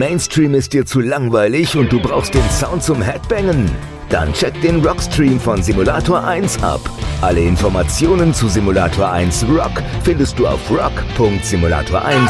Mainstream ist dir zu langweilig und du brauchst den Sound zum Headbangen? Dann check den Rockstream von Simulator 1 ab. Alle Informationen zu Simulator 1 Rock findest du auf rock.simulator1.de.